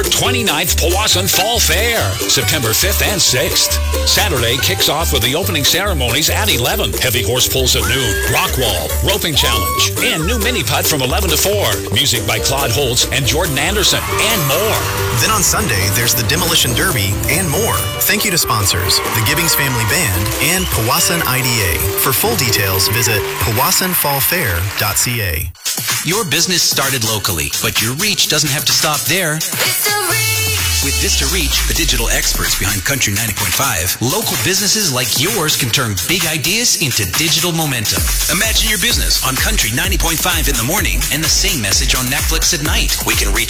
29th Powassan Fall Fair, September 5th and 6th. Saturday kicks off with the opening ceremonies at 11. Heavy horse pulls at noon, rock wall, roping challenge, and new mini putt from 11 to 4. Music by Claude Holtz and Jordan Anderson, and more. Then on Sunday, there's the Demolition Derby and more. Thank you to sponsors, the Gibbings Family Band and Powassan IDA. For full details, visit powassanfallfair.ca. Your business started locally, but your reach doesn't have to stop there. With Vista Reach, the digital experts behind Country 90.5, local businesses like yours can turn big ideas into digital momentum. Imagine your business on Country 90.5 in the morning and the same message on Netflix at night. We can reach